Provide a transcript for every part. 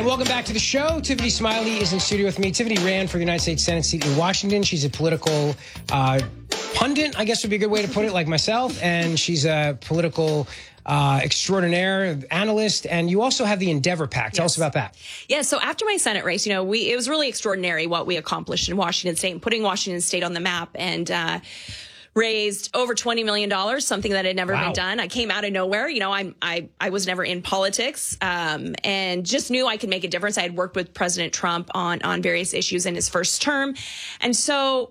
And welcome back to the show. Tiffany Smiley is in studio with me. Tiffany ran for the United States Senate seat in Washington. She's a political pundit, I guess would be a good way to put it, like myself. And she's a political extraordinaire analyst. And you also have the Endeavor PAC. Tell us about that. Yeah, so after my Senate race, it was really extraordinary what we accomplished in Washington State and putting Washington State on the map. And raised over $20 million, something that had never been done. I came out of nowhere. I was never in politics, and just knew I could make a difference. I had worked with President Trump on various issues in his first term. And so,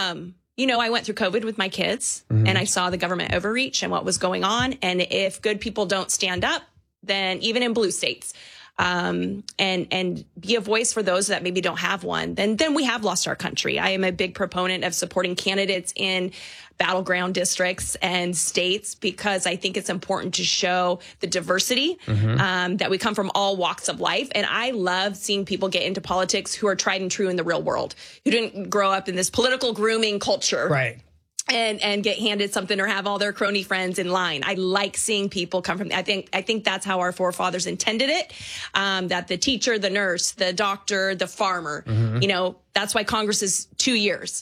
I went through COVID with my kids, and I saw the government overreach and what was going on. And if good people don't stand up, then even in blue states, and be a voice for those that maybe don't have one, then we have lost our country. I am a big proponent of supporting candidates in battleground districts and states because I think it's important to show the diversity, that we come from all walks of life. And I love seeing people get into politics who are tried and true in the real world, who didn't grow up in this political grooming culture. Right. And get handed something or have all their crony friends in line. I like seeing people come from, I think that's how our forefathers intended it. That the teacher, the nurse, the doctor, the farmer, that's why Congress is 2 years.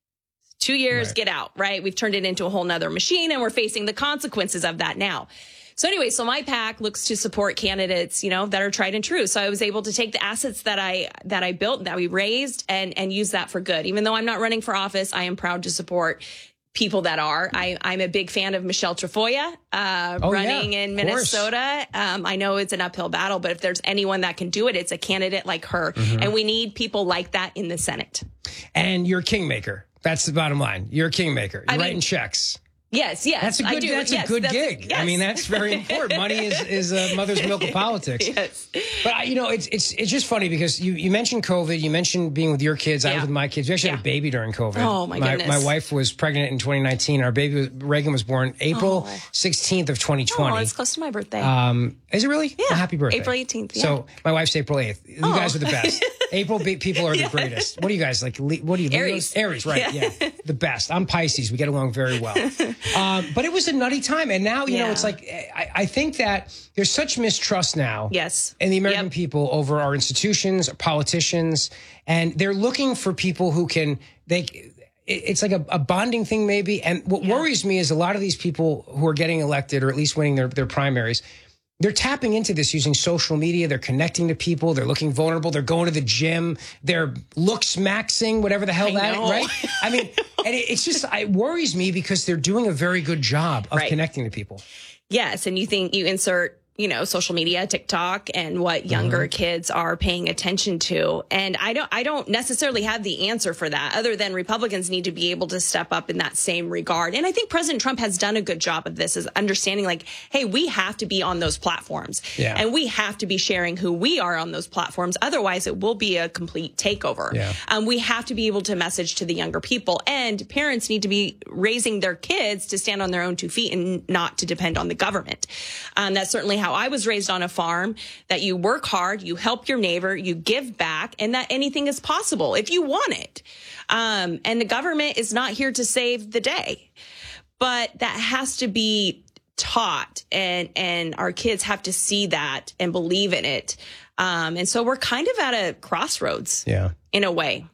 2 years, get out, right? We've turned it into a whole nother machine and we're facing the consequences of that now. So anyway, so my PAC looks to support candidates, that are tried and true. So I was able to take the assets that I built, that we raised and use that for good. Even though I'm not running for office, I am proud to support people that are. I'm a big fan of Michelle Tafoya, running in Minnesota. I know it's an uphill battle, but if there's anyone that can do it, it's a candidate like her. And we need people like that in the Senate. And you're a kingmaker. That's the bottom line. You're a kingmaker. You're writing checks. Yes. That's a good, a good gig. Yes. I mean, that's very important. Money is a mother's milk of politics. Yes. But, it's just funny because you mentioned COVID. You mentioned being with your kids. I was with my kids. We actually had a baby during COVID. Oh, my goodness. My wife was pregnant in 2019. Our baby, Reagan, was born April 16th of 2020. Oh, it's close to my birthday. Is it really? Yeah. Well, happy birthday. April 18th, yeah. So my wife's April 8th. You guys are the best. April people are the greatest. What are you guys like? What are you? Aries. Aries, right? Yeah. The best. I'm Pisces. We get along very well. But it was a nutty time. And now, it's like, I think that there's such mistrust now. Yes. In the American people over our institutions, our politicians, and they're looking for people who can, it's like a bonding thing maybe. And what worries me is a lot of these people who are getting elected or at least winning their primaries, they're tapping into this using social media. They're connecting to people. They're looking vulnerable. They're going to the gym. They're looks maxing, whatever the hell right? I mean, and it's just, it worries me because they're doing a very good job of connecting to people. Yes. And you think you insert, social media, TikTok, and what younger kids are paying attention to. And I don't necessarily have the answer for that other than Republicans need to be able to step up in that same regard. And I think President Trump has done a good job of this, is understanding like, hey, we have to be on those platforms and we have to be sharing who we are on those platforms. Otherwise it will be a complete takeover. We have to be able to message to the younger people, and parents need to be raising their kids to stand on their own 2 feet and not to depend on the government. That's certainly how I was raised on a farm, that you work hard, you help your neighbor, you give back, and that anything is possible if you want it. And the government is not here to save the day, but that has to be taught, and our kids have to see that and believe in it. And so we're kind of at a crossroads in a way.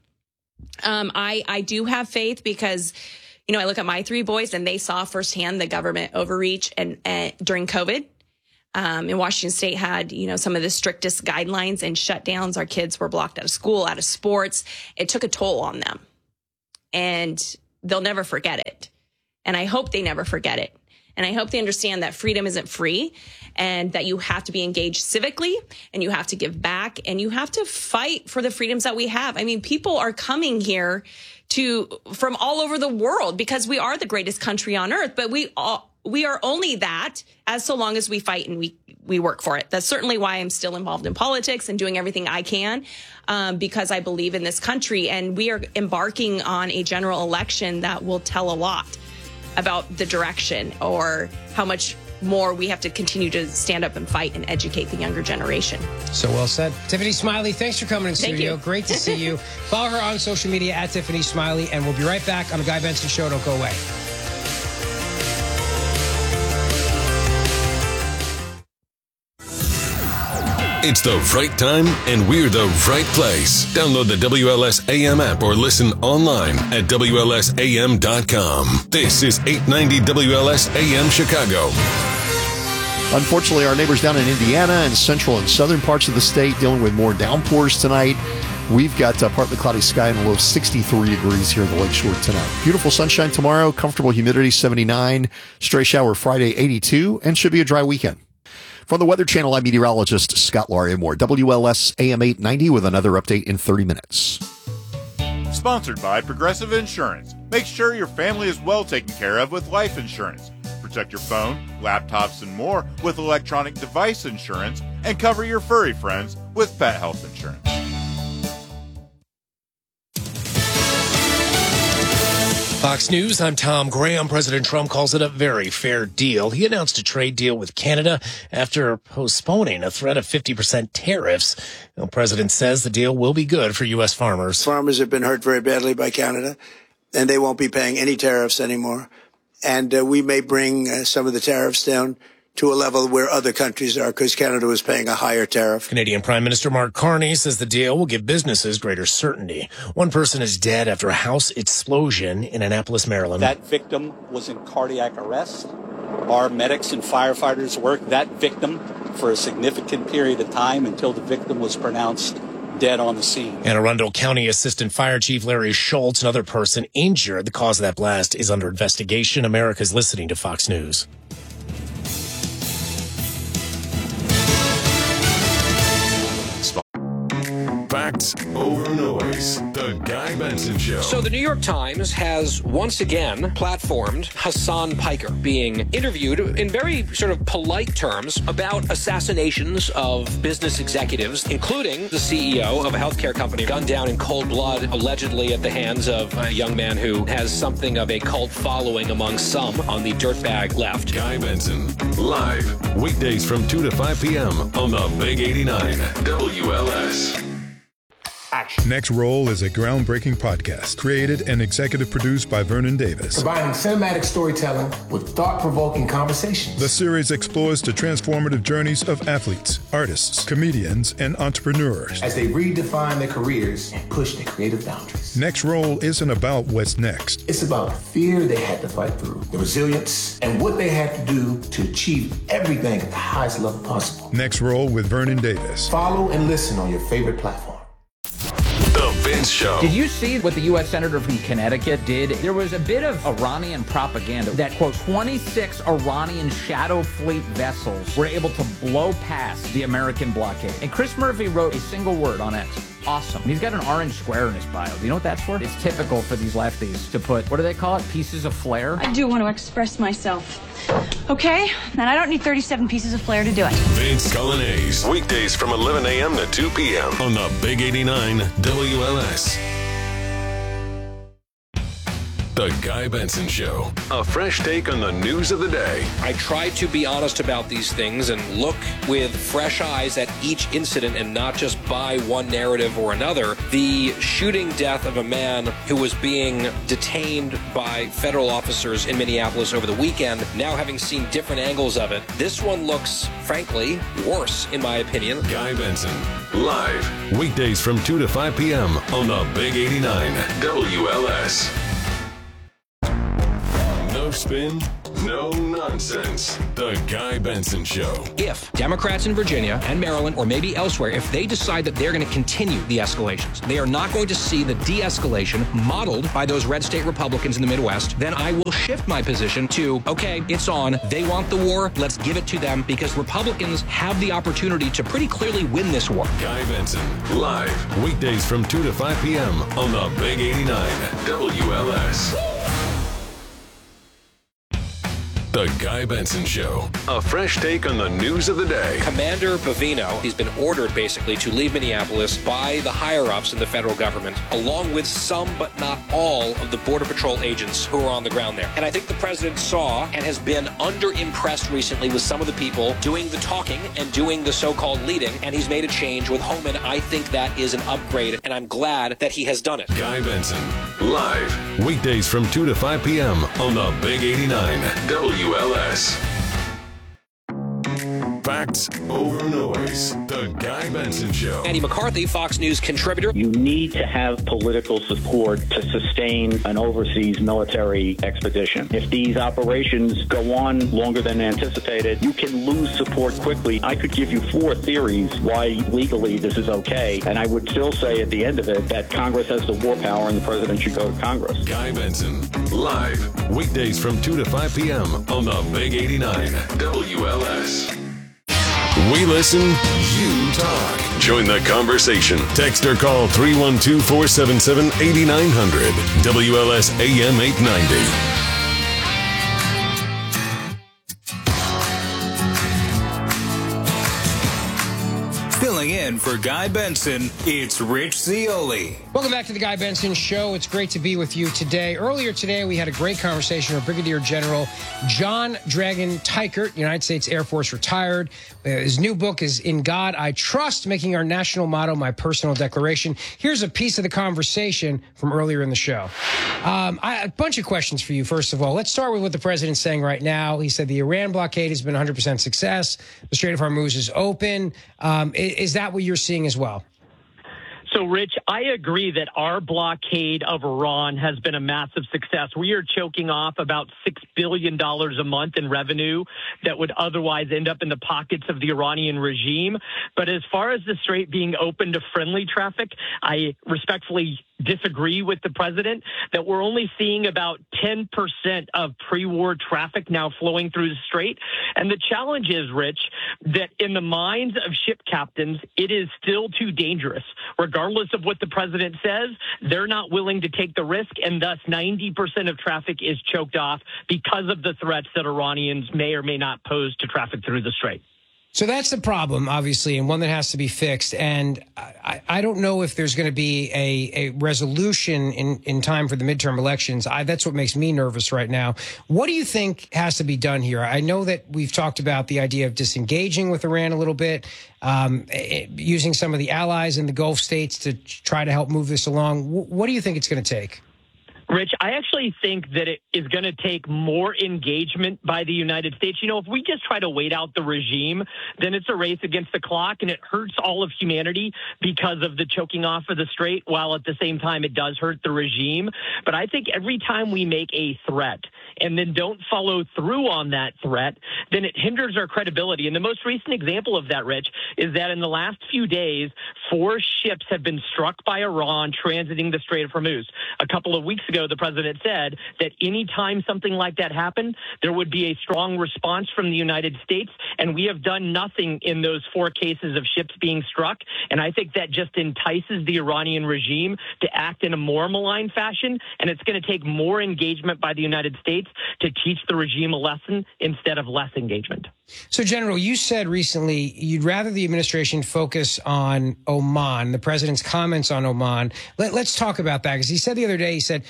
I do have faith because I look at my 3 boys and they saw firsthand the government overreach and during COVID. And Washington State had, some of the strictest guidelines and shutdowns. Our kids were blocked out of school, out of sports. It took a toll on them, and they'll never forget it. And I hope they never forget it. And I hope they understand that freedom isn't free, and that you have to be engaged civically, and you have to give back, and you have to fight for the freedoms that we have. I mean, people are coming here from all over the world because we are the greatest country on earth, but we are only that as so long as we fight and we work for it. That's certainly why I'm still involved in politics and doing everything I can, because I believe in this country. And we are embarking on a general election that will tell a lot about the direction, or how much more we have to continue to stand up and fight and educate the younger generation. So well said. Tiffany Smiley, thanks for coming in studio. Thank you. Great to see you. Follow her on social media at Tiffany Smiley, and we'll be right back on The Guy Benson Show. Don't go away. It's the right time, and we're the right place. Download the WLS AM app or listen online at WLSAM.com. This is 890 WLS AM Chicago. Unfortunately, our neighbors down in Indiana and central and southern parts of the state dealing with more downpours tonight. We've got partly cloudy sky and a low of 63 degrees here in the Lakeshore tonight. Beautiful sunshine tomorrow, comfortable humidity 79, stray shower Friday 82, and should be a dry weekend. From the Weather Channel, I'm meteorologist Scott Laria-Moore. WLS AM 890 with another update in 30 minutes. Sponsored by Progressive Insurance. Make sure your family is well taken care of with life insurance. Protect your phone, laptops, and more with electronic device insurance, and cover your furry friends with pet health insurance. Fox News, I'm Tom Graham. President Trump calls it a very fair deal. He announced a trade deal with Canada after postponing a threat of 50% tariffs. The president says the deal will be good for U.S. farmers. Farmers have been hurt very badly by Canada, and they won't be paying any tariffs anymore. And we may bring some of the tariffs down to a level where other countries are, because Canada was paying a higher tariff. Canadian Prime Minister Mark Carney says the deal will give businesses greater certainty. One person is dead after a house explosion in Annapolis, Maryland. That victim was in cardiac arrest. Our medics and firefighters worked that victim for a significant period of time until the victim was pronounced dead on the scene. Anne Arundel County Assistant Fire Chief Larry Schultz, another person injured. The cause of that blast is under investigation. America's listening to Fox News. Facts over noise. The Guy Benson Show. So the New York Times has once again platformed Hassan Piker being interviewed in very sort of polite terms about assassinations of business executives, including the CEO of a healthcare company gunned down in cold blood, allegedly at the hands of a young man who has something of a cult following among some on the dirtbag left. Guy Benson, live, weekdays from 2 to 5 p.m. on the Big 89 WLS. Next Roll is a groundbreaking podcast created and executive produced by Vernon Davis. Combining cinematic storytelling with thought-provoking conversations. The series explores the transformative journeys of athletes, artists, comedians, and entrepreneurs as they redefine their careers and push their creative boundaries. Next Roll isn't about what's next. It's about the fear they had to fight through, the resilience, and what they had to do to achieve everything at the highest level possible. Next Roll with Vernon Davis. Follow and listen on your favorite platform. The Vince Show. Did you see what the U.S. Senator from Connecticut did? There was a bit of Iranian propaganda that, quote, 26 Iranian shadow fleet vessels were able to blow past the American blockade. And Chris Murphy wrote a single word on X. Awesome. He's got an orange square in his bio. Do you know what that's for? It's typical for these lefties to put, what do they call it? Pieces of flair? I do want to express myself. Okay? And I don't need 37 pieces of flair to do it. Vince Colonnese. Weekdays from 11 a.m. to 2 p.m. on the Big 89 WLS. The Guy Benson Show. A fresh take on the news of the day. I try to be honest about these things and look with fresh eyes at each incident and not just buy one narrative or another. The shooting death of a man who was being detained by federal officers in Minneapolis over the weekend, now having seen different angles of it, this one looks, frankly, worse, in my opinion. Guy Benson, live, weekdays from 2 to 5 p.m. on the Big 89 WLS. No spin, no nonsense. The Guy Benson Show. If Democrats in Virginia and Maryland, or maybe elsewhere, if they decide that they're going to continue the escalations, they are not going to see the de-escalation modeled by those red state Republicans in the Midwest, then I will shift my position to, okay, it's on. They want the war. Let's give it to them, because Republicans have the opportunity to pretty clearly win this war. Guy Benson, live, weekdays from 2 to 5 p.m. on the Big 89 WLS. The Guy Benson Show. A fresh take on the news of the day. Commander Bovino, he's been ordered basically to leave Minneapolis by the higher-ups in the federal government, along with some but not all of the Border Patrol agents who are on the ground there. And I think the president saw and has been under-impressed recently with some of the people doing the talking and doing the so-called leading, and he's made a change with Homan. I think that is an upgrade, and I'm glad that he has done it. Guy Benson, live, weekdays from 2 to 5 p.m. on the Big 89 WLS. Facts over noise. The Guy Benson Show. Andy McCarthy, Fox News contributor. You need to have political support to sustain an overseas military expedition. If these operations go on longer than anticipated, you can lose support quickly. I could give you 4 theories why legally this is okay, and I would still say at the end of it that Congress has the war power and the president should go to Congress. Guy Benson, live, weekdays from 2 to 5 p.m. on the Big 89 WLS. We listen, you talk. Join the conversation. Text or call 312-477-8900. WLS AM 890. Filling in for Guy Benson, it's Rich Zeoli. Welcome back to the Guy Benson Show. It's great to be with you today. Earlier today, we had a great conversation with Brigadier General John Dragon Teichert, United States Air Force retired. His new book is In God I Trust, Making Our National Motto My Personal Declaration. Here's a piece of the conversation from earlier in the show. A bunch of questions for you, first of all. Let's start with what the president's saying right now. He said the Iran blockade has been 100% success. The Strait of Hormuz is open. Is that what you're seeing as well? So, Rich, I agree that our blockade of Iran has been a massive success. We are choking off about $6 billion a month in revenue that would otherwise end up in the pockets of the Iranian regime. But as far as the strait being open to friendly traffic, I respectfully disagree with the president that we're only seeing about 10% of pre-war traffic now flowing through the strait. And the challenge is, Rich, that in the minds of ship captains, it is still too dangerous. Regardless of what the president says, they're not willing to take the risk, and thus 90% of traffic is choked off because of the threats that Iranians may or may not pose to traffic through the strait. So that's the problem, obviously, and one that has to be fixed. And I don't know if there's going to be a resolution in time for the midterm elections. That's what makes me nervous right now. What do you think has to be done here? I know that we've talked about the idea of disengaging with Iran a little bit, using some of the allies in the Gulf states to try to help move this along. What do you think it's going to take? Rich, I actually think that it is going to take more engagement by the United States. You know, if we just try to wait out the regime, then it's a race against the clock, and it hurts all of humanity because of the choking off of the strait, while at the same time it does hurt the regime. But I think every time we make a threat and then don't follow through on that threat, then it hinders our credibility. And the most recent example of that, Rich, is that in the last few days, 4 ships have been struck by Iran transiting the Strait of Hormuz. A couple of weeks ago, the president said that any time something like that happened, there would be a strong response from the United States, and we have done nothing in those 4 cases of ships being struck. And I think that just entices the Iranian regime to act in a more malign fashion, and it's going to take more engagement by the United States to teach the regime a lesson instead of less engagement. So, General, you said recently you'd rather the administration focus on Oman, the president's comments on Oman. Let's talk about that, because he said the other day, he said,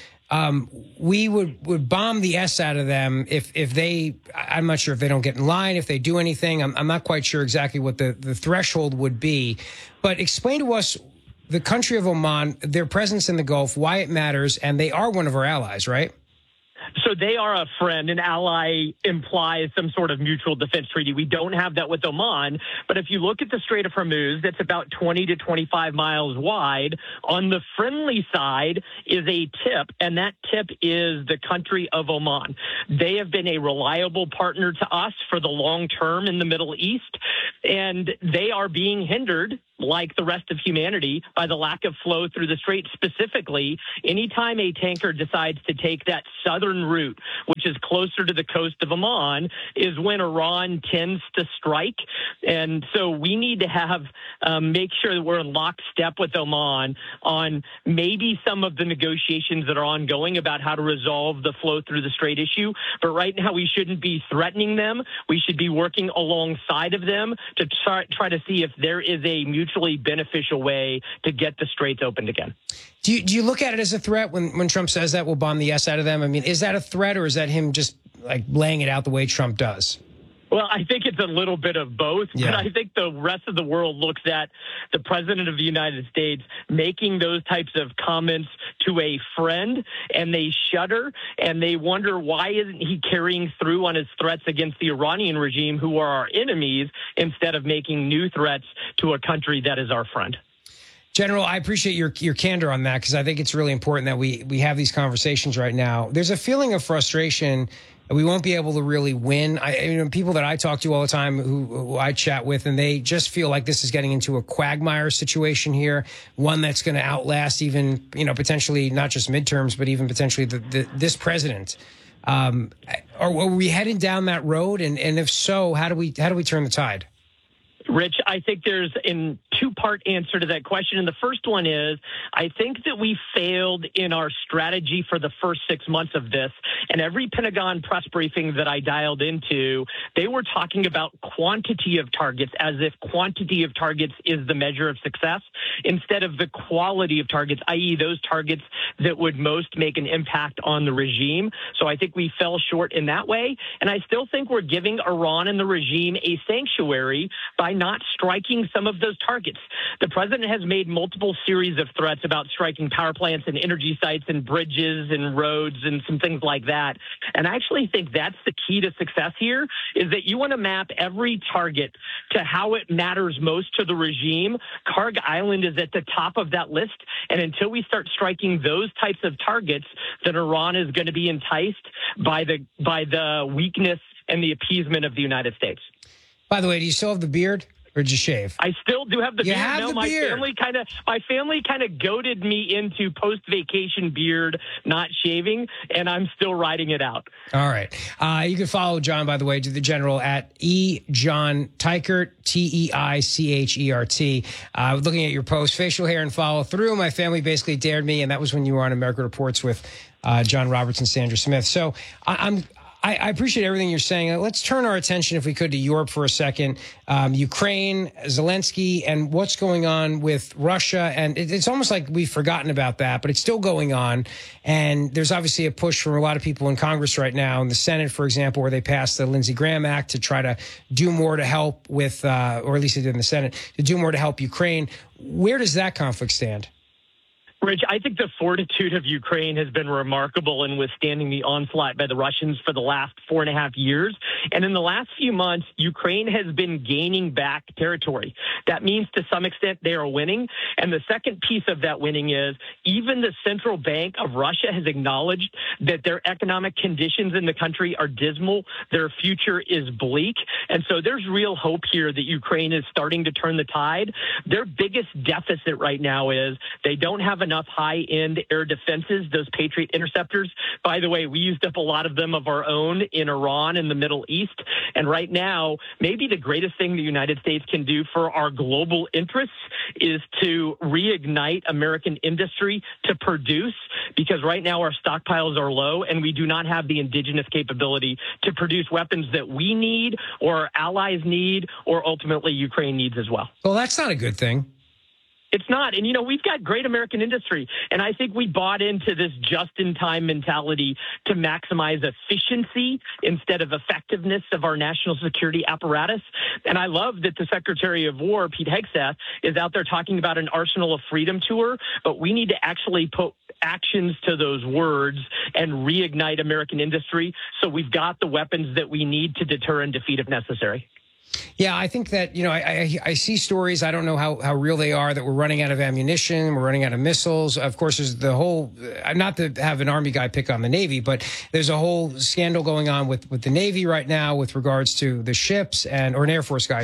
we would bomb the S out of them if they, I'm not sure if they don't get in line, if they do anything. I'm not quite sure exactly what the threshold would be. But explain to us the country of Oman, their presence in the Gulf, why it matters, and they are one of our allies, right? So they are a friend. An ally implies some sort of mutual defense treaty. We don't have that with Oman. But if you look at the Strait of Hormuz, that's about 20 to 25 miles wide. On the friendly side is a tip, and that tip is the country of Oman. They have been a reliable partner to us for the long term in the Middle East, and they are being hindered, like the rest of humanity, by the lack of flow through the strait. Specifically, anytime a tanker decides to take that southern route, which is closer to the coast of Oman, is when Iran tends to strike. And so we need to have make sure that we're in lockstep with Oman on maybe some of the negotiations that are ongoing about how to resolve the flow through the strait issue. But right now, we shouldn't be threatening them. We should be working alongside of them to try to see if there is a mutually beneficial way to get the straits opened again. Do you look at it as a threat when Trump says that we'll bomb the S out of them? I mean, is that a threat, or is that him just like laying it out the way Trump does? Well, I think it's a little bit of both, but I think the rest of the world looks at the president of the United States making those types of comments to a friend, and they shudder, and they wonder why isn't he carrying through on his threats against the Iranian regime, who are our enemies, instead of making new threats to a country that is our friend. General, I appreciate your candor on that, because I think it's really important that we have these conversations right now. There's a feeling of frustration. We won't be able to really win. People that I talk to all the time who I chat with, and they just feel like this is getting into a quagmire situation here, one that's going to outlast even, potentially not just midterms, but even potentially this president. Are we heading down that road? And if so, how do we turn the tide? Rich, I think there's a two-part answer to that question. And the first one is, I think that we failed in our strategy for the first 6 months of this. And every Pentagon press briefing that I dialed into, they were talking about quantity of targets, as if quantity of targets is the measure of success, instead of the quality of targets, i.e. those targets that would most make an impact on the regime. So I think we fell short in that way. And I still think we're giving Iran and the regime a sanctuary by not striking some of those targets. The president has made multiple series of threats about striking power plants and energy sites and bridges and roads and some things like that. And I actually think that's the key to success here, is that you want to map every target to how it matters most to the regime. Karg Island is at the top of that list. And until we start striking those types of targets, then Iran is going to be enticed by the weakness and the appeasement of the United States. By the way, do you still have the beard, or did you shave? I still do have the beard. Have the my beard. My family kind of goaded me into post-vacation beard, not shaving, and I'm still riding it out. All right. You can follow John, by the way, to the General at John Teichert, Teichert. Looking at your post, facial hair and follow through. My family basically dared me, and that was when you were on America Reports with John Roberts and Sandra Smith. So I appreciate everything you're saying. Let's turn our attention, if we could, to Europe for a second. Ukraine, Zelensky, and what's going on with Russia. And it's almost like we've forgotten about that, but it's still going on. And there's obviously a push from a lot of people in Congress right now, in the Senate, for example, where they passed the Lindsey Graham Act to try to do more to help with, or at least they did in the Senate, to do more to help Ukraine. Where does that conflict stand? Rich, I think the fortitude of Ukraine has been remarkable in withstanding the onslaught by the Russians for the last 4.5 years. And in the last few months, Ukraine has been gaining back territory. That means to some extent they are winning. And the second piece of that winning is even the central bank of Russia has acknowledged that their economic conditions in the country are dismal. Their future is bleak. And so there's real hope here that Ukraine is starting to turn the tide. Their biggest deficit right now is they don't have enough high-end air defenses, those Patriot interceptors. By the way, we used up a lot of them of our own in Iran and the Middle East. And right now, maybe the greatest thing the United States can do for our global interests is to reignite American industry to produce, because right now our stockpiles are low and we do not have the indigenous capability to produce weapons that we need or our allies need or ultimately Ukraine needs as well. Well, that's not a good thing. It's not. And, we've got great American industry. And I think we bought into this just-in-time mentality to maximize efficiency instead of effectiveness of our national security apparatus. And I love that the Secretary of War, Pete Hegseth, is out there talking about an Arsenal of Freedom tour. But we need to actually put actions to those words and reignite American industry so we've got the weapons that we need to deter and defeat if necessary. Yeah, I think that, I see stories, I don't know how real they are, that we're running out of ammunition, we're running out of missiles. Of course, there's the whole, not to have an Army guy pick on the Navy, but there's a whole scandal going on with the Navy right now with regards to the ships, or an Air Force guy,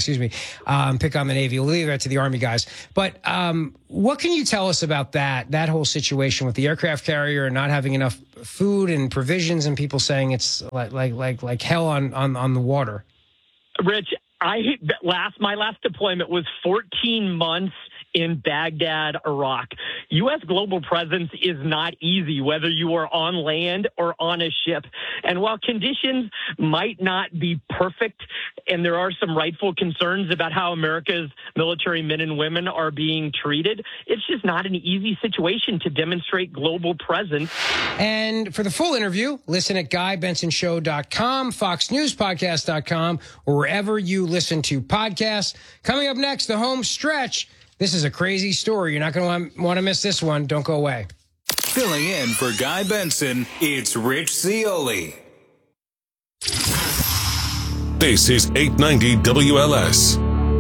pick on the Navy. We'll leave that to the Army guys. But what can you tell us about that whole situation with the aircraft carrier and not having enough food and provisions, and people saying it's like hell on the water? Rich, my last deployment was 14 months in Baghdad, Iraq. U.S. global presence is not easy, whether you are on land or on a ship. And while conditions might not be perfect, and there are some rightful concerns about how America's military men and women are being treated, it's just not an easy situation to demonstrate global presence. And for the full interview, listen at GuyBensonShow.com, FoxNewsPodcast.com, or wherever you listen to podcasts. Coming up next, the home stretch. This is a crazy story. You're not going to want to miss this one. Don't go away. Filling in for Guy Benson, it's Rich Zeoli. This is 890 WLS.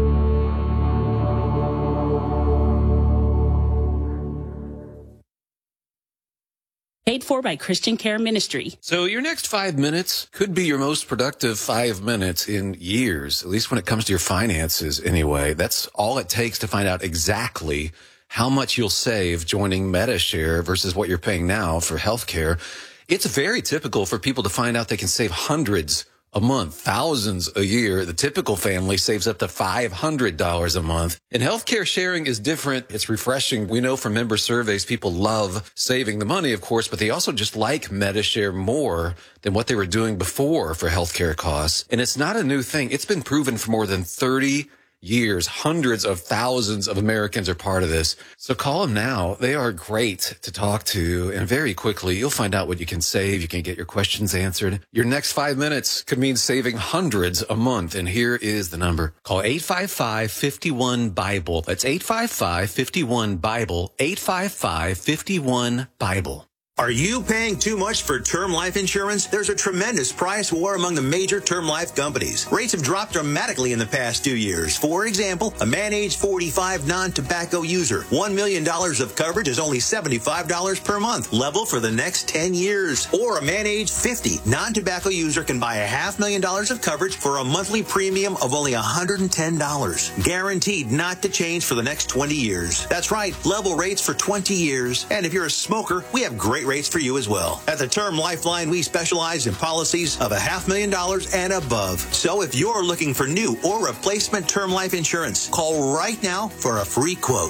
Paid for by Christian Care Ministry. So your next 5 minutes could be your most productive 5 minutes in years, at least when it comes to your finances anyway. That's all it takes to find out exactly how much you'll save joining MediShare versus what you're paying now for healthcare. It's very typical for people to find out they can save hundreds a month, thousands a year. The typical family saves up to $500 a month. And healthcare sharing is different. It's refreshing. We know from member surveys, people love saving the money, of course, but they also just like MediShare more than what they were doing before for healthcare costs. And it's not a new thing. It's been proven for more than 30 years. Hundreds of thousands of Americans are part of this. So call them now. They are great to talk to. And very quickly, you'll find out what you can save. You can get your questions answered. Your next 5 minutes could mean saving hundreds a month. And here is the number. Call 855-51-BIBLE. That's 855-51-BIBLE. 855-51-BIBLE. Are you paying too much for term life insurance? There's a tremendous price war among the major term life companies. Rates have dropped dramatically in the past 2 years. For example, a man age 45 non-tobacco user, $1 million of coverage is only $75 per month, level for the next 10 years. Or a man age 50 non-tobacco user can buy $500,000 of coverage for a monthly premium of only $110. Guaranteed not to change for the next 20 years. That's right, level rates for 20 years. And if you're a smoker, we have great rates for you as well. At the Term Lifeline, we specialize in policies of $500,000 and above. So if you're looking for new or replacement term life insurance, call right now for a free quote.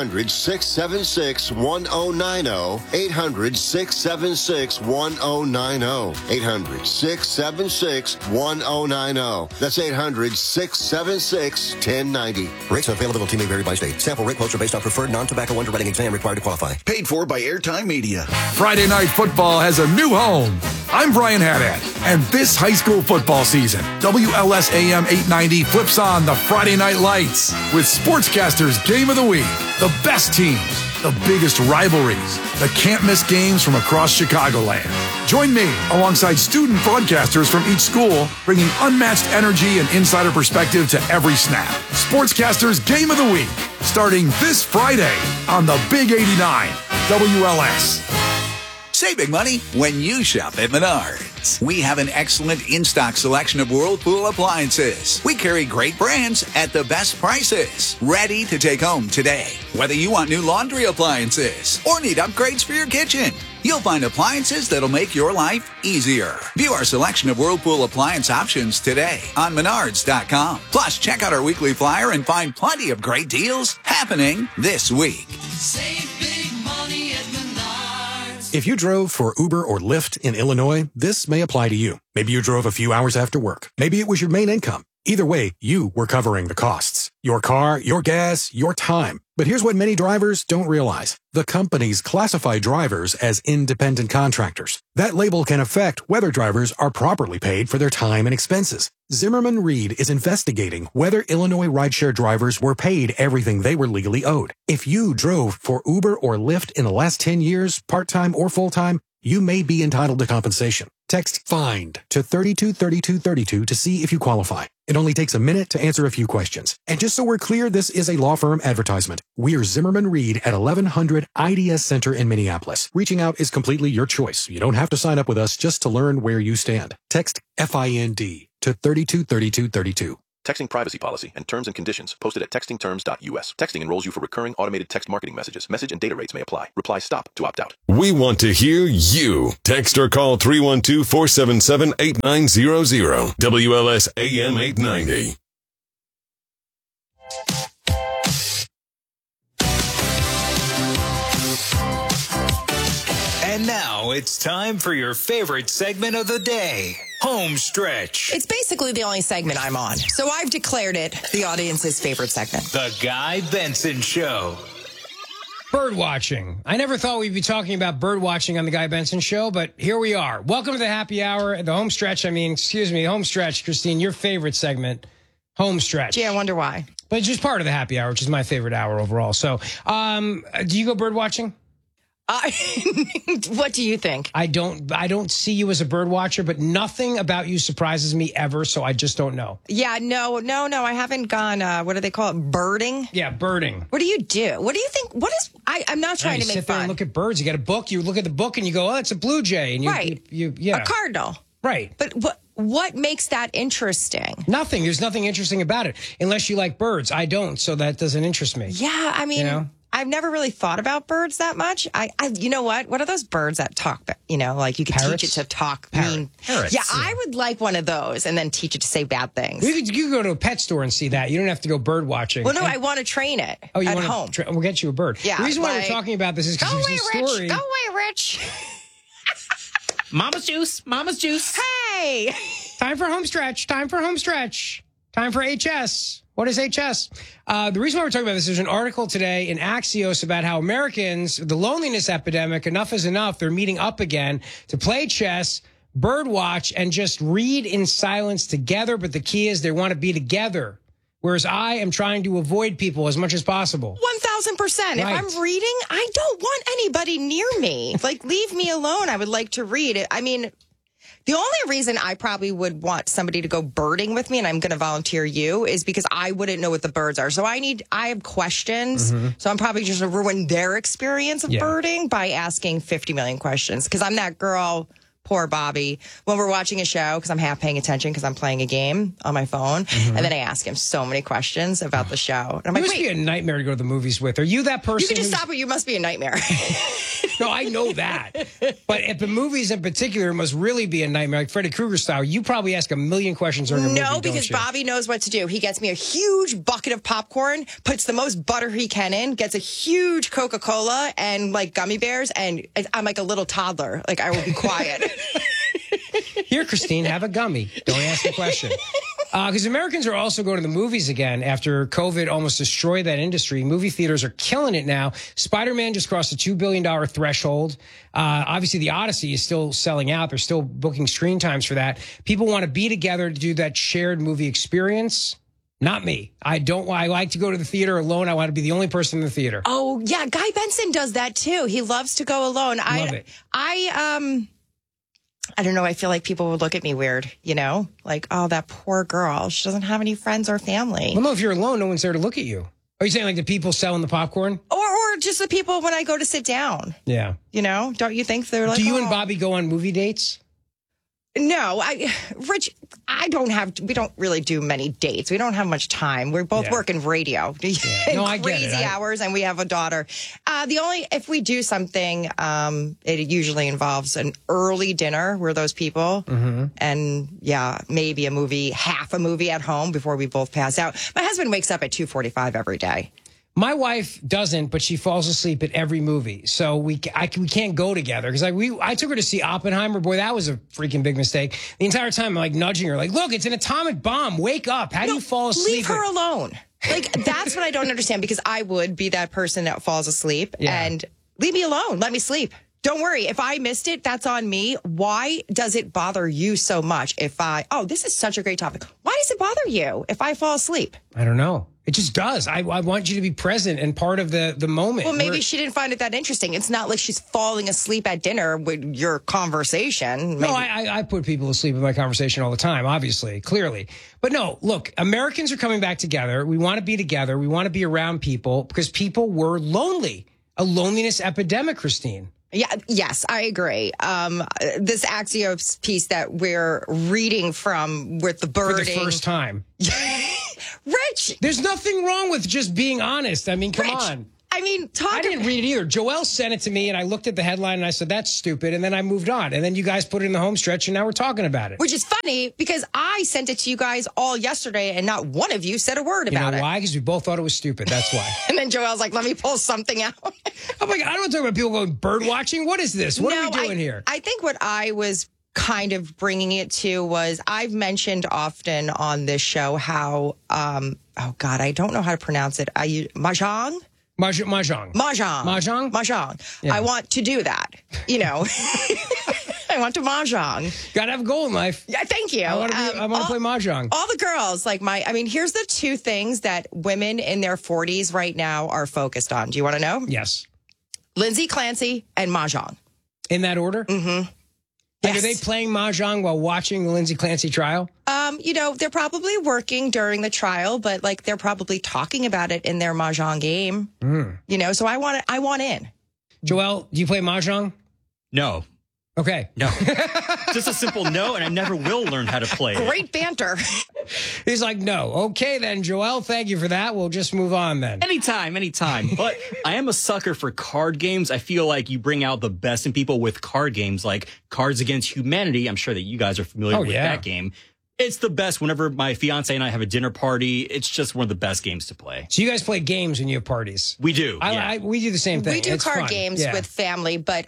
800-676-1090. 800-676-1090. 800-676-1090. That's 800-676-1090. Rates and availability may vary by state. Sample rate quotes are based on preferred non-tobacco underwriting exam required to qualify. Paid for by Airtime Media. Friday Night Football has a new home. I'm Brian Haddad, and this high school football season, WLS AM 890 flips on the Friday Night Lights with Sportscasters Game of the Week, the best teams, the biggest rivalries, the can't-miss games from across Chicagoland. Join me alongside student broadcasters from each school, bringing unmatched energy and insider perspective to every snap. Sportscasters Game of the Week, starting this Friday on the Big 89, WLS. Saving money when you shop at Menards. We have an excellent in-stock selection of Whirlpool appliances. We carry great brands at the best prices. Ready to take home today. Whether you want new laundry appliances or need upgrades for your kitchen, you'll find appliances that'll make your life easier. View our selection of Whirlpool appliance options today on Menards.com. Plus, check out our weekly flyer and find plenty of great deals happening this week. Save big money at Menards. If you drove for Uber or Lyft in Illinois, this may apply to you. Maybe you drove a few hours after work. Maybe it was your main income. Either way, you were covering the costs. Your car, your gas, your time. But here's what many drivers don't realize. The companies classify drivers as independent contractors. That label can affect whether drivers are properly paid for their time and expenses. Zimmerman Reed is investigating whether Illinois rideshare drivers were paid everything they were legally owed. If you drove for Uber or Lyft in the last 10 years, part-time or full-time, you may be entitled to compensation. Text FIND to 323232 to see if you qualify. It only takes a minute to answer a few questions. And just so we're clear, this is a law firm advertisement. We're Zimmerman Reed at 1100 IDS Center in Minneapolis. Reaching out is completely your choice. You don't have to sign up with us just to learn where you stand. Text FIND to 323232. Texting privacy policy and terms and conditions posted at textingterms.us. Texting enrolls you for recurring automated text marketing messages. Message and data rates may apply. Reply STOP to opt out. We want to hear you. Text or call 312-477-8900. WLS AM 890. it's time for your favorite segment of the day, Home Stretch. It's basically the only segment I'm on, so I've declared it the audience's favorite segment. The Guy Benson Show. Bird watching. I never thought we'd be talking about bird watching on the Guy Benson Show, but here we are. Welcome to the happy hour, the home stretch. Home stretch, Christine, your favorite segment, home stretch. Gee, I wonder why. But it's just part of the happy hour, which is my favorite hour overall. So, do you go bird watching? What do you think? I don't see you as a bird watcher, but nothing about you surprises me ever, so I just don't know. Yeah, no. I haven't gone, what do they call it? Birding? Yeah, birding. What do you do? What do you think? I'm not trying to make sit there fun. and look at birds. You got a book, you look at the book and you go, oh, it's a blue jay. And A cardinal. Right. But what makes that interesting? Nothing. There's nothing interesting about it, unless you like birds. I don't, so that doesn't interest me. Yeah, I mean, I've never really thought about birds that much. You know what? What are those birds that talk? Like you could Parrots? teach it to talk. Parrots. Yeah, I would like one of those and then teach it to say bad things. You could go to a pet store and see that. You don't have to go bird watching. Well, no, I want to train it at home. We'll get you a bird. Yeah, the reason why we're talking about this is because there's a story. Go away, Rich. Mama's juice. Hey! Time for home stretch. Time for HS. What is HS? The reason why we're talking about this, there's an article today in Axios about how Americans, the loneliness epidemic, enough is enough. They're meeting up again to play chess, bird watch, and just read in silence together. But the key is they want to be together. Whereas I am trying to avoid people as much as possible. 1,000%. Right. If I'm reading, I don't want anybody near me. Leave me alone. I would like to read. I mean, the only reason I probably would want somebody to go birding with me, and I'm going to volunteer you, is because I wouldn't know what the birds are. So I have questions. Mm-hmm. So I'm probably just going to ruin their experience of birding by asking 50 million questions. Because I'm that girl, poor Bobby, when we're watching a show, because I'm half paying attention because I'm playing a game on my phone. Mm-hmm. And then I ask him so many questions about the show. And I'm it must be a nightmare to go to the movies with. Are you that person? You can just stop it. You must be a nightmare. No, I know that. But at the movies in particular, it must really be a nightmare. Like Freddy Krueger style, you probably ask a million questions during a movie, No, because Bobby knows what to do. He gets me a huge bucket of popcorn, puts the most butter he can in, gets a huge Coca-Cola and gummy bears, and I'm like a little toddler. I will be quiet. Here, Christine, have a gummy. Don't ask a question. Because Americans are also going to the movies again after COVID almost destroyed that industry. Movie theaters are killing it now. Spider-Man just crossed the $2 billion threshold. Obviously, The Odyssey is still selling out. They're still booking screen times for that. People want to be together to do that shared movie experience. Not me. I like to go to the theater alone. I want to be the only person in the theater. Oh, yeah. Guy Benson does that, too. He loves to go alone. Love it. I don't know. I feel like people would look at me weird, oh, that poor girl. She doesn't have any friends or family. Well, no, if you're alone, no one's there to look at you. Are you saying the people selling the popcorn? Or just the people when I go to sit down. Yeah. Don't you think they're like, do you and Bobby go on movie dates? No, Rich, we don't really do many dates. We don't have much time. We're both working radio. Yeah. No, I get it. Crazy hours, and we have a daughter. If we do something, it usually involves an early dinner. We're those people. Mm-hmm. And maybe half a movie at home before we both pass out. My husband wakes up at 2:45 every day. My wife doesn't, but she falls asleep at every movie. So we can't go together. Because I took her to see Oppenheimer. Boy, that was a freaking big mistake. The entire time I'm nudging her, look, it's an atomic bomb. Wake up. How do you fall asleep? Leave her alone. That's what I don't understand, because I would be that person that falls asleep and leave me alone. Let me sleep. Don't worry. If I missed it, that's on me. Why does it bother you so much this is such a great topic. Why does it bother you if I fall asleep? I don't know. It just does. I want you to be present and part of the moment. Well, maybe she didn't find it that interesting. It's not like she's falling asleep at dinner with your conversation. Maybe. No, I put people to sleep with my conversation all the time, obviously, clearly. But no, look, Americans are coming back together. We want to be together. We want to be around people because people were lonely. A loneliness epidemic, Christine. Yeah, yes, I agree. This Axios piece that we're reading from with the birding. For the first time. Rich! There's nothing wrong with just being honest. I mean, come on. mean, I didn't read it either. Joelle sent it to me, and I looked at the headline, and I said, that's stupid, and then I moved on. And then you guys put it in the home stretch, and now we're talking about it. Which is funny, because I sent it to you guys all yesterday, and not one of you said a word about it. You know why? Because we both thought it was stupid. That's why. And then Joelle's like, let me pull something out. I'm like, I don't want to talk about people going bird watching. What is this? What are we doing here? I think what I was kind of bringing it to was, I've mentioned often on this show how, oh God, I don't know how to pronounce it. Mahjong? Mahjong. Yeah. I want to do that. You know, I want to mahjong. Got to have a goal in life. Yeah, thank you. I want to play mahjong. All the girls, here's the two things that women in their 40s right now are focused on. Do you want to know? Yes. Lindsay Clancy and mahjong. In that order? Mm-hmm. Yes. Are they playing mahjong while watching the Lindsay Clancy trial? They're probably working during the trial, but they're probably talking about it in their mahjong game. So I want in. Joelle, do you play mahjong? No. Okay. No. Just a simple no, and I never will learn how to play it. Great banter. He's like, no. Okay, then, Joelle, thank you for that. We'll just move on then. Anytime. But I am a sucker for card games. I feel like you bring out the best in people with card games, like Cards Against Humanity. I'm sure that you guys are familiar with that game. It's the best. Whenever my fiance and I have a dinner party, it's just one of the best games to play. So you guys play games when you have parties? We do. We do the same thing. We do it's card fun. games with family, but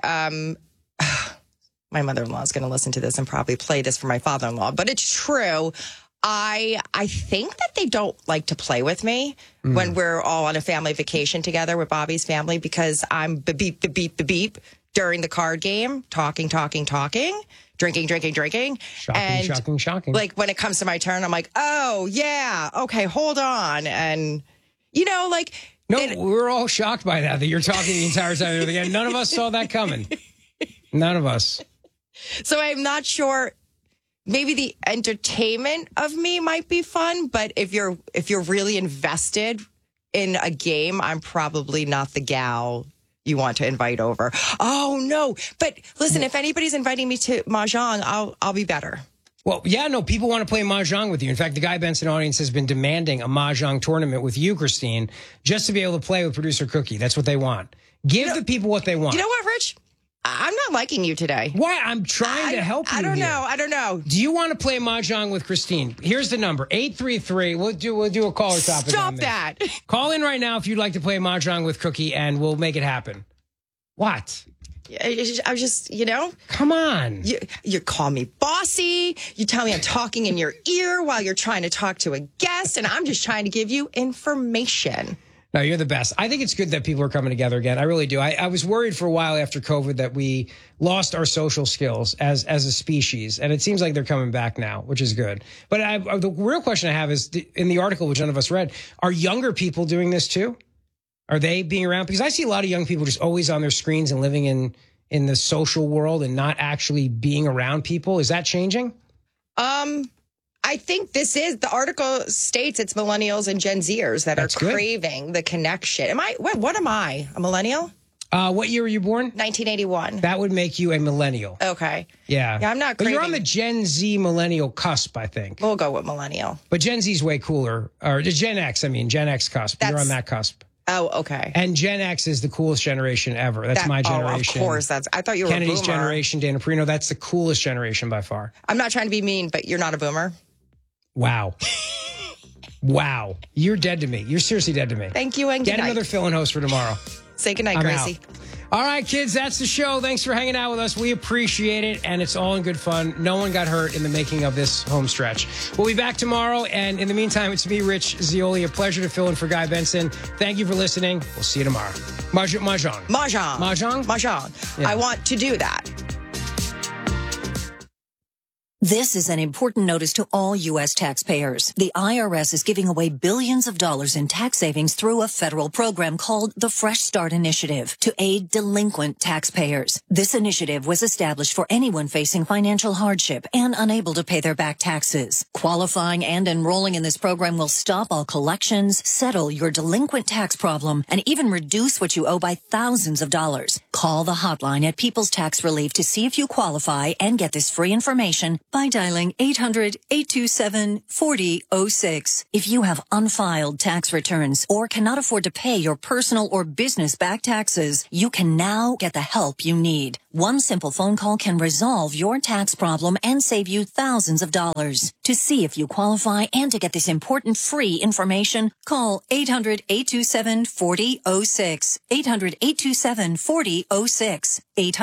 my mother-in-law is going to listen to this and probably play this for my father-in-law. But it's true. I think that they don't like to play with me when we're all on a family vacation together with Bobby's family, because I'm beep, beep, beep, beep, beep during the card game, talking, drinking. Shocking. Like when it comes to my turn, I'm like, oh, yeah, okay, hold on. And, we're all shocked by that you're talking the entire time. Again, none of us saw that coming. None of us. So I'm not sure. Maybe the entertainment of me might be fun, but if you're really invested in a game, I'm probably not the gal you want to invite over. Oh no! But listen, if anybody's inviting me to mahjong, I'll be better. Well, yeah, no, people want to play mahjong with you. In fact, the Guy Benson audience has been demanding a mahjong tournament with you, Christine, just to be able to play with producer Cookie. That's what they want. Give the people what they want. You know what, Rich? I'm not liking you today. Why? I'm trying to help you. I don't know. Do you want to play mahjong with Christine? Here's the number: 833. We'll do a caller topic. Stop that. Call in right now if you'd like to play mahjong with Cookie, and we'll make it happen. What? I was just, Come on. You call me bossy. You tell me I'm talking in your ear while you're trying to talk to a guest, and I'm just trying to give you information. No, you're the best. I think it's good that people are coming together again. I really do. I was worried for a while after COVID that we lost our social skills as a species, and it seems like they're coming back now, which is good. But the real question I have is, in the article, which none of us read, are younger people doing this too? Are they being around? Because I see a lot of young people just always on their screens and living in the social world and not actually being around people. Is that changing? I think the article states it's millennials and Gen Zers that are craving the connection. What am I? A millennial? What year were you born? 1981. That would make you a millennial. Okay. Yeah. Yeah, I'm not But craving. you're on the Gen Z millennial cusp, I think. We'll go with millennial. But Gen Z is way cooler. Or Gen X cusp. You're on that cusp. Oh, okay. And Gen X is the coolest generation ever. That's my generation. Oh, of course. I thought you were Kennedy's a boomer. generation, Dana Perino. That's the coolest generation by far. I'm not trying to be mean, but you're not a boomer. Wow. Wow. You're dead to me. You're seriously dead to me. Thank you, and Get good night. another fill-in host for tomorrow. Say goodnight, I'm Gracie. out. All right, kids, that's the show. Thanks for hanging out with us. We appreciate it, and it's all in good fun. No one got hurt in the making of this home stretch. We'll be back tomorrow, and in the meantime, it's me, Rich Zeoli. A pleasure to fill in for Guy Benson. Thank you for listening. We'll see you tomorrow. Mahjong. Yeah. I want to do that. This is an important notice to all U.S. taxpayers. The IRS is giving away billions of dollars in tax savings through a federal program called the Fresh Start Initiative to aid delinquent taxpayers. This initiative was established for anyone facing financial hardship and unable to pay their back taxes. Qualifying and enrolling in this program will stop all collections, settle your delinquent tax problem, and even reduce what you owe by thousands of dollars. Call the hotline at People's Tax Relief to see if you qualify and get this free information by dialing 800-827-4006. If you have unfiled tax returns or cannot afford to pay your personal or business back taxes, you can now get the help you need. One simple phone call can resolve your tax problem and save you thousands of dollars. To see if you qualify and to get this important free information, call 800-827-4006. 800-827-4006.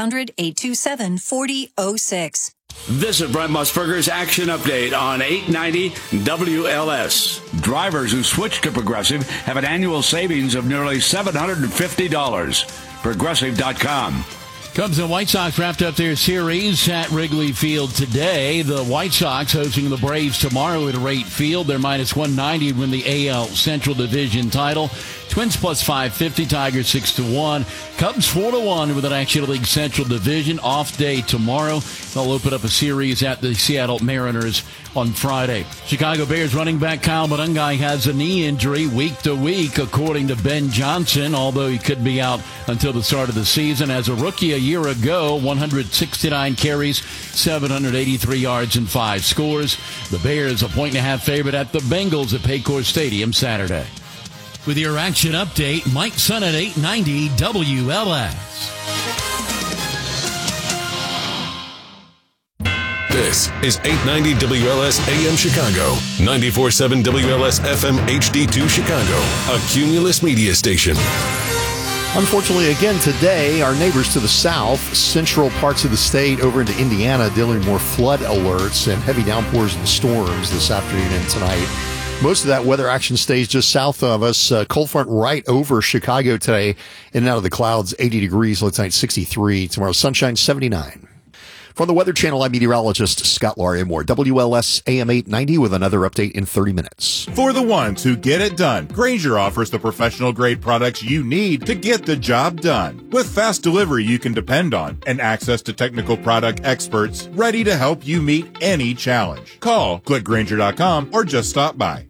800-827-4006. This is Brent Musburger's Action Update on 890 WLS. Drivers who switch to Progressive have an annual savings of nearly $750. Progressive.com. Cubs and White Sox wrapped up their series at Wrigley Field today. The White Sox hosting the Braves tomorrow at Rate Field. They're minus 190 to win the AL Central Division title. Twins plus 550, Tigers 6-1. Cubs 4-1 with an National League Central Division. Off day tomorrow. They'll open up a series at the Seattle Mariners on Friday. Chicago Bears running back Kyle Monangai has a knee injury week to week, according to Ben Johnson, although he could be out until the start of the season. As a rookie a year ago, 169 carries, 783 yards, and 5 scores. The Bears a 1.5 favorite at the Bengals at Paycor Stadium Saturday. With your Action Update, Mike Sun at 890 WLS. This is 890 WLS AM Chicago, 94.7 WLS FM HD2 Chicago, a Cumulus media station. Unfortunately, again today, our neighbors to the south, central parts of the state over into Indiana, dealing with more flood alerts and heavy downpours and storms this afternoon and tonight. Most of that weather action stays just south of us. Cold front right over Chicago today, in and out of the clouds, 80 degrees. Late night 63. Tomorrow, sunshine 79. From the Weather Channel, I'm meteorologist Scott Larimore. WLS AM 890 with another update in 30 minutes. For the ones who get it done, Grainger offers the professional-grade products you need to get the job done. With fast delivery you can depend on and access to technical product experts ready to help you meet any challenge. Call, click Grainger.com, or just stop by.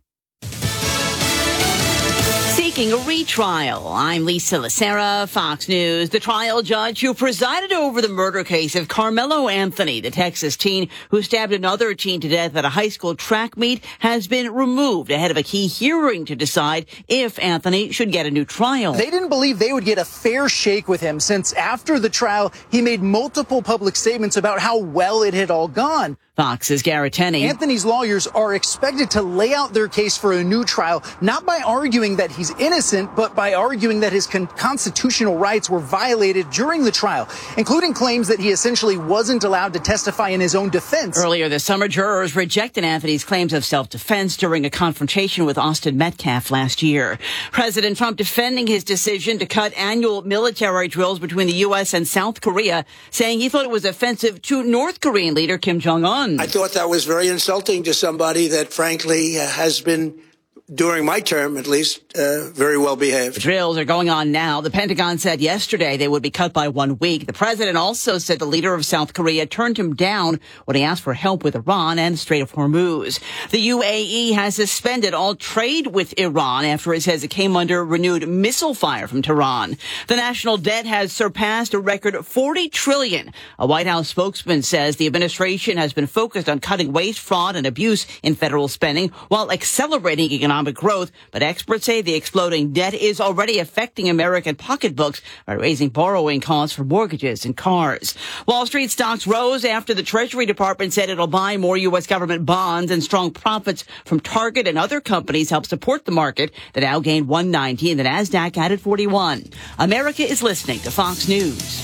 Seeking a retrial. I'm Lisa Lacera, Fox News. The trial judge who presided over the murder case of Carmelo Anthony, the Texas teen who stabbed another teen to death at a high school track meet, has been removed ahead of a key hearing to decide if Anthony should get a new trial. They didn't believe they would get a fair shake with him since after the trial, he made multiple public statements about how well it had all gone. Fox's Garrett Tenney. Anthony's lawyers are expected to lay out their case for a new trial, not by arguing that he's innocent, but by arguing that his constitutional rights were violated during the trial, including claims that he essentially wasn't allowed to testify in his own defense. Earlier this summer, jurors rejected Anthony's claims of self-defense during a confrontation with Austin Metcalf last year. President Trump defending his decision to cut annual military drills between the U.S. and South Korea, saying he thought it was offensive to North Korean leader Kim Jong-un. I thought that was very insulting to somebody that, frankly, has been, during my term at least, very well behaved. The drills are going on now. The Pentagon said yesterday they would be cut by 1 week. The president also said the leader of South Korea turned him down when he asked for help with Iran and the Strait of Hormuz. The UAE has suspended all trade with Iran after it says it came under renewed missile fire from Tehran. The national debt has surpassed a record $40 trillion. A White House spokesman says the administration has been focused on cutting waste, fraud, and abuse in federal spending while accelerating economic growth. But experts say the exploding debt is already affecting American pocketbooks by raising borrowing costs for mortgages and cars. Wall Street stocks rose after the Treasury Department said it'll buy more U.S. government bonds, and strong profits from Target and other companies helped support the market. The Dow gained 190 and the Nasdaq added 41. America is listening to Fox News.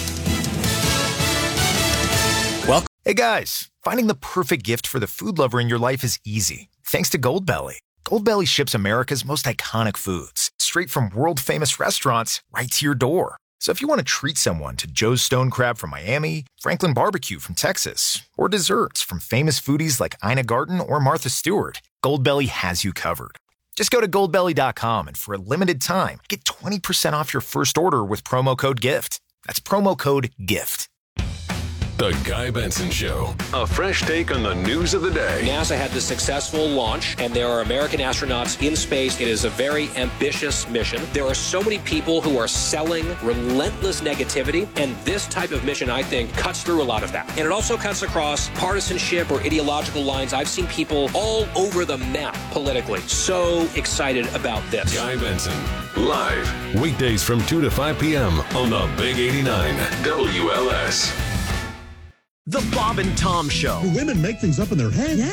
Welcome. Hey guys, finding the perfect gift for the food lover in your life is easy, thanks to Goldbelly. Goldbelly ships America's most iconic foods straight from world-famous restaurants right to your door. So if you want to treat someone to Joe's Stone Crab from Miami, Franklin Barbecue from Texas, or desserts from famous foodies like Ina Garten or Martha Stewart, Goldbelly has you covered. Just go to goldbelly.com and for a limited time, get 20% off your first order with promo code GIFT. That's promo code GIFT. The Guy Benson Show. A fresh take on the news of the day. NASA had the successful launch, and there are American astronauts in space. It is a very ambitious mission. There are so many people who are selling relentless negativity, and this type of mission, I think, cuts through a lot of that. And it also cuts across partisanship or ideological lines. I've seen people all over the map politically. So excited about this. Guy Benson, live, weekdays from 2 to 5 p.m. on the Big 89 WLS. The Bob and Tom Show. Do women make things up in their head? Yeah.